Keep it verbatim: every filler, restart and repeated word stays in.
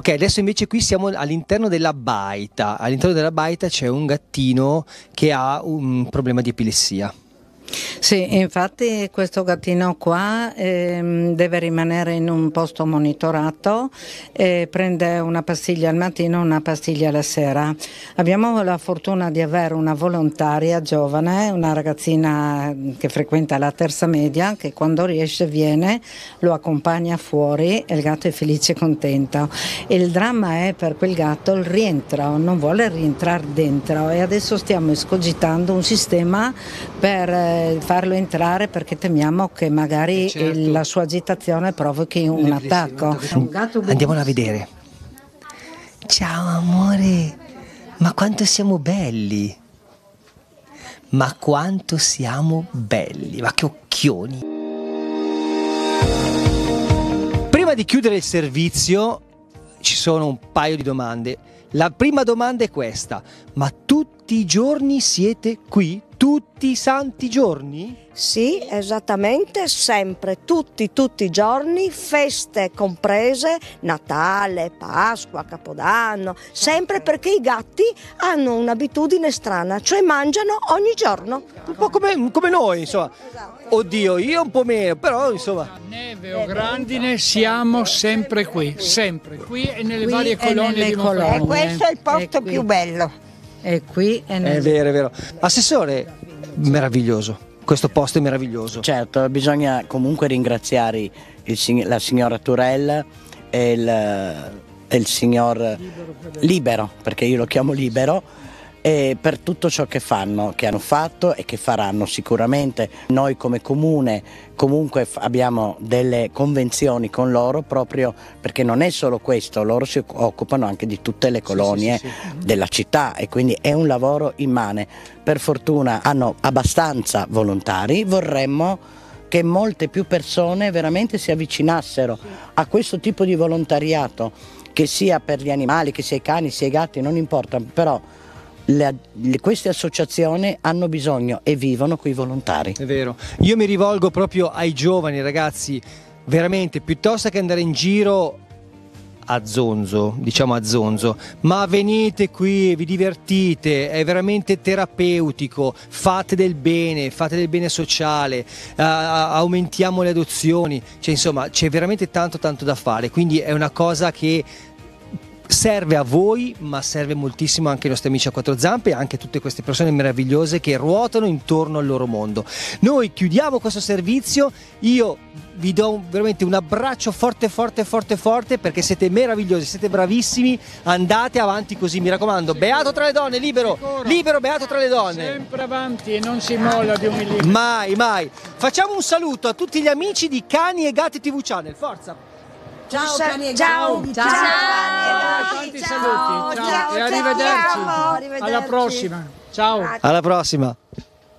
Ok, adesso invece qui siamo all'interno della baita. All'interno della baita c'è un gattino che ha un problema di epilessia. Sì, infatti questo gattino qua ehm, deve rimanere in un posto monitorato e prende una pastiglia al mattino e una pastiglia alla sera. Abbiamo la fortuna di avere una volontaria giovane, una ragazzina che frequenta la terza media, che quando riesce viene, lo accompagna fuori e il gatto è felice e contento. Il dramma è per quel gatto il rientro, non vuole rientrare dentro e adesso stiamo escogitando un sistema per farlo entrare perché temiamo che magari certo. la sua agitazione provochi un attacco. Un gatto Andiamola a vedere. Ciao amore, ma quanto siamo belli! Ma quanto siamo belli! Ma che occhioni! Prima di chiudere il servizio ci sono un paio di domande. La prima domanda è questa: ma tutti i giorni siete qui? Tutti i santi giorni? Sì, esattamente, sempre, tutti, tutti i giorni, feste comprese, Natale, Pasqua, Capodanno, sempre perché i gatti hanno un'abitudine strana, cioè mangiano ogni giorno. Un po' come, come noi, insomma. Oddio, io un po' meno, però insomma. Neve o grandine siamo sempre qui, sempre qui e nelle Qui varie e colonie nelle di colonie. Monfalcone. E questo è il posto È qui. più bello. è qui e nel... È vero, è vero. Assessore, meraviglioso. Questo posto è meraviglioso. Certo, bisogna comunque ringraziare il, la signora Turella e il, e il signor Libero, perché io lo chiamo Libero, e per tutto ciò che fanno, che hanno fatto e che faranno sicuramente. Noi come comune comunque abbiamo delle convenzioni con loro proprio perché non è solo questo, loro si occupano anche di tutte le colonie sì, sì, sì. della città e quindi è un lavoro immane. Per fortuna hanno abbastanza volontari, vorremmo che molte più persone veramente si avvicinassero a questo tipo di volontariato, che sia per gli animali, che sia i cani, sia i gatti, non importa, però Le, le, queste associazioni hanno bisogno e vivono coi volontari. È vero, io mi rivolgo proprio ai giovani ragazzi, veramente, piuttosto che andare in giro a zonzo, diciamo a zonzo, ma venite qui, vi divertite, è veramente terapeutico, fate del bene, fate del bene sociale, uh, aumentiamo le adozioni, cioè insomma c'è veramente tanto tanto da fare, quindi è una cosa che serve a voi, ma serve moltissimo anche ai nostri amici a quattro zampe e anche a tutte queste persone meravigliose che ruotano intorno al loro mondo. Noi chiudiamo questo servizio, io vi do un, veramente un abbraccio forte forte forte forte perché siete meravigliosi, siete bravissimi, andate avanti così, mi raccomando, beato tra le donne, libero, libero, beato tra le donne. Sempre avanti e non si molla di un millimetro. Mai, mai. Facciamo un saluto a tutti gli amici di Cani e Gatti tivù Channel, forza! Ciao, cani e ciao, gatti. ciao, Ciao, tanti ciao, saluti, ciao, ciao, e arrivederci. ciao, arrivederci. Alla prossima, ciao. Alla prossima.